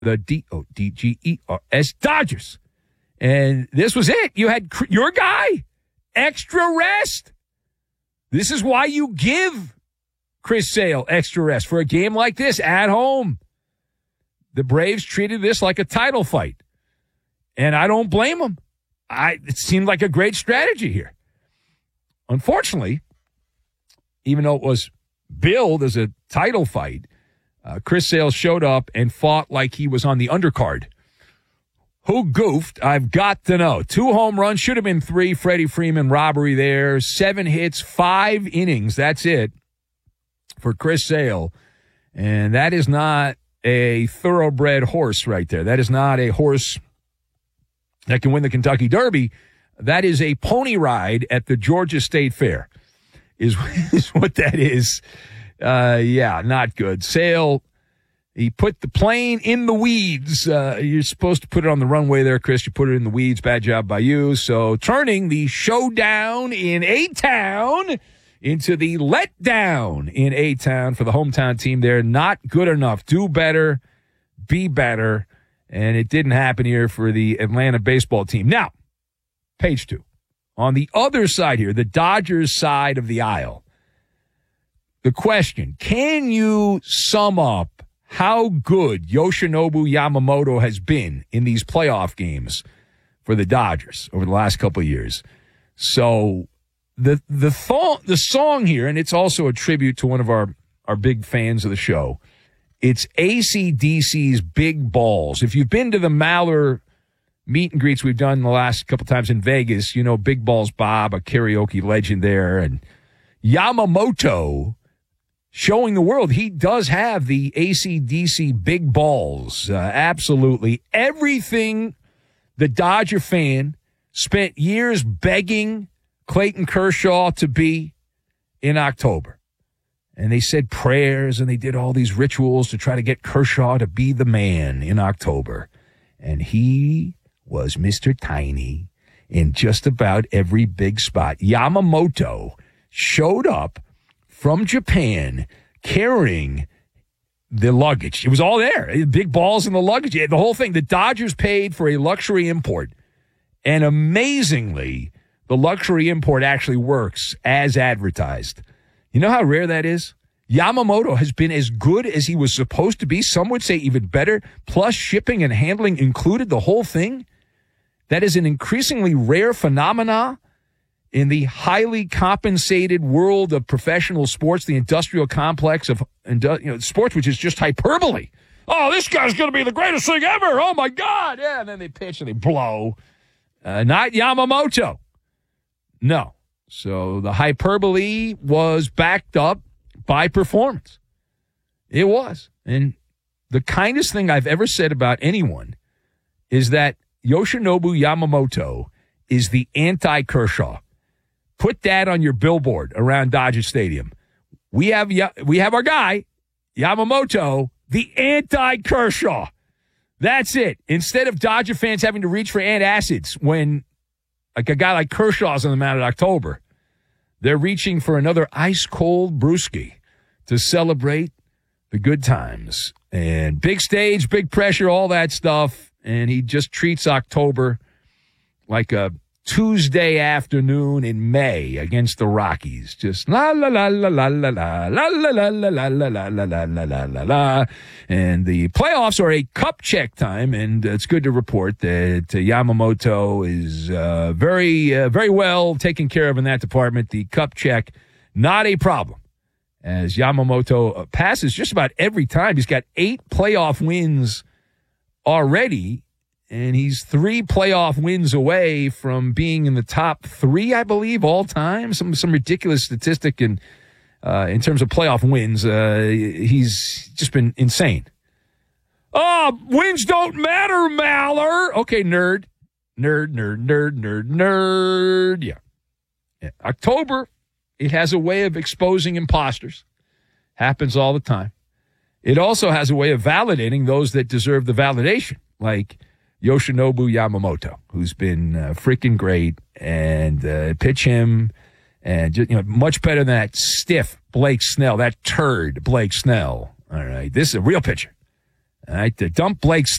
The Dodgers. Dodgers. And this was it. You had your guy, extra rest. This is why you give Chris Sale extra rest for a game like this at home. The Braves treated this like a title fight, and I don't blame them. It seemed like a great strategy here. Unfortunately, even though it was billed as a title fight, Chris Sale showed up and fought like he was on the undercard. Who goofed? I've got to know. 2 home runs, should have been 3. Freddie Freeman robbery there. 7 hits, 5 innings. That's it for Chris Sale. And that is not a thoroughbred horse right there. That is not a horse that can win the Kentucky Derby. That is a pony ride at the Georgia State Fair is what that is. Yeah, not good. Sale, he put the plane in the weeds. You're supposed to put it on the runway there, Chris. You put it in the weeds. Bad job by you. So turning the showdown in A-Town into the letdown in A-Town for the hometown team there. Not good enough. Do better. Be better. And it didn't happen here for the Atlanta baseball team. Now, page 2. On the other side here, the Dodgers side of the aisle, the question, can you sum up how good Yoshinobu Yamamoto has been in these playoff games for the Dodgers over the last couple of years? So the song here, and it's also a tribute to one of our big fans of the show, it's AC/DC's Big Balls. If you've been to the Maller meet and greets we've done the last couple times in Vegas, you know Big Balls Bob, a karaoke legend there, and Yamamoto showing the world he does have the AC/DC Big Balls. Absolutely. Everything the Dodger fan spent years begging Clayton Kershaw to be in October. And they said prayers and they did all these rituals to try to get Kershaw to be the man in October. And he was Mr. Tiny in just about every big spot. Yamamoto showed up from Japan carrying the luggage. It was all there. Big balls in the luggage. The whole thing. The Dodgers paid for a luxury import. And amazingly, the luxury import actually works as advertised. You know how rare that is? Yamamoto has been as good as he was supposed to be. Some would say even better. Plus shipping and handling included, the whole thing. That is an increasingly rare phenomena in the highly compensated world of professional sports, the industrial complex of sports, which is just hyperbole. Oh, this guy's going to be the greatest thing ever. Oh, my God. Yeah, and then they pitch and they blow. Not Yamamoto. No. So the hyperbole was backed up by performance. It was. And the kindest thing I've ever said about anyone is that Yoshinobu Yamamoto is the anti-Kershaw. Put that on your billboard around Dodger Stadium. We have our guy, Yamamoto, the anti-Kershaw. That's it. Instead of Dodger fans having to reach for antacids when like a guy like Kershaw's on the mound in October, they're reaching for another ice-cold brewski to celebrate the good times. And big stage, big pressure, all that stuff. And he just treats October like a Tuesday afternoon in May against the Rockies. Just la la la la la la la la la la la la la la la la la la. And the playoffs are a cup check time, and it's good to report that Yamamoto is very well taken care of in that department. The cup check, not a problem, as Yamamoto passes just about every time. He's got 8 playoff wins already. And he's 3 playoff wins away from being in the top 3, I believe, all time. Some ridiculous statistic in terms of playoff wins. He's just been insane. Oh, wins don't matter, Maller. Okay, nerd. Yeah. October, it has a way of exposing imposters. Happens all the time. It also has a way of validating those that deserve the validation, like Yoshinobu Yamamoto, who's been freaking great, and pitch him, and just, much better than that stiff Blake Snell, that turd Blake Snell. All right, this is a real pitcher. All right, dump Blake